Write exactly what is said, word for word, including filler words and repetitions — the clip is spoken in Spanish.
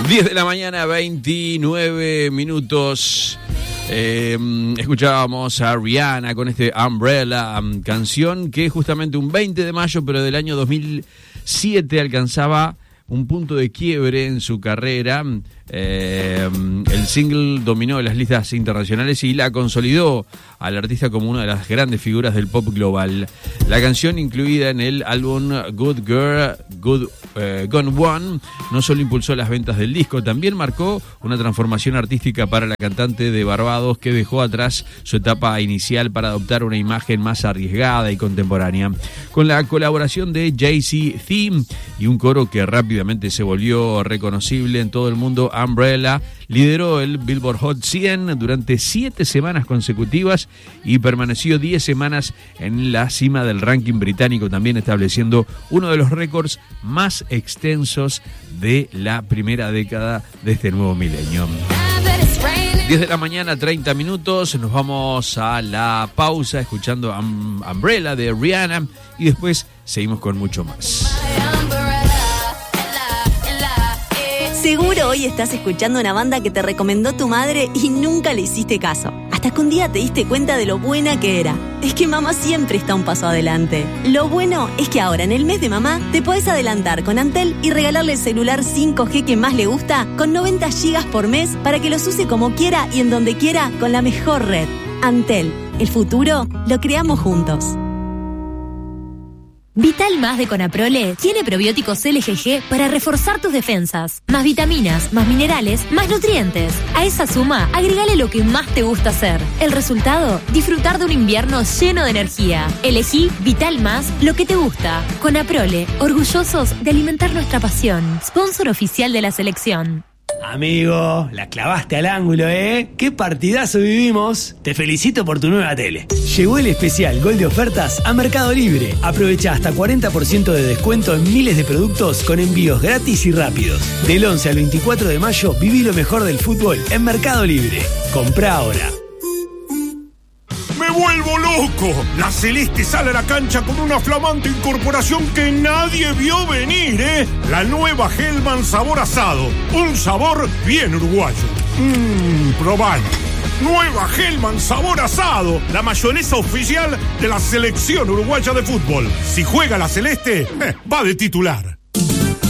diez de la mañana, veintinueve minutos. Eh, escuchábamos a Rihanna con este Umbrella, um, canción que justamente un veinte de mayo, pero del año dos mil siete, alcanzaba un punto de quiebre en su carrera. Eh, el single dominó las listas internacionales y la consolidó al artista como una de las grandes figuras del pop global. La canción, incluida en el álbum Good Girl, Good eh, Gone One, no solo impulsó las ventas del disco, también marcó una transformación artística para la cantante de Barbados, que dejó atrás su etapa inicial para adoptar una imagen más arriesgada y contemporánea. Con la colaboración de Jay-Z y un coro que rápidamente se volvió reconocible en todo el mundo, Umbrella lideró el Billboard Hot cien durante siete semanas consecutivas y permaneció diez semanas en la cima del ranking británico, también estableciendo uno de los récords más extensos de la primera década de este nuevo milenio. diez de la mañana, treinta minutos, nos vamos a la pausa escuchando um, Umbrella de Rihanna y después seguimos con mucho más. Seguro hoy estás escuchando una banda que te recomendó tu madre y nunca le hiciste caso. Hasta que un día te diste cuenta de lo buena que era. Es que mamá siempre está un paso adelante. Lo bueno es que ahora en el mes de mamá te podés adelantar con Antel y regalarle el celular cinco G que más le gusta con noventa gigas por mes para que los use como quiera y en donde quiera con la mejor red. Antel, el futuro lo creamos juntos. Vital Más de Conaprole tiene probióticos L G G para reforzar tus defensas. Más vitaminas, más minerales, más nutrientes. A esa suma, agregale lo que más te gusta hacer. El resultado, disfrutar de un invierno lleno de energía. Elegí Vital Más, lo que te gusta. Conaprole, orgullosos de alimentar nuestra pasión. Sponsor oficial de la selección. Amigo, la clavaste al ángulo, ¿eh? ¡Qué partidazo vivimos! Te felicito por tu nueva tele. Llegó el especial Gol de ofertas a Mercado Libre. Aprovecha hasta cuarenta por ciento de descuento en miles de productos con envíos gratis y rápidos. Del once al veinticuatro de mayo, viví lo mejor del fútbol en Mercado Libre. Comprá ahora. ¡Me vuelvo loco! La Celeste sale a la cancha con una flamante incorporación que nadie vio venir, ¿eh? La nueva Hellman sabor asado. Un sabor bien uruguayo. Mmm, probalo. Nueva Hellman sabor asado. La mayonesa oficial de la selección uruguaya de fútbol. Si juega la Celeste, eh, va de titular.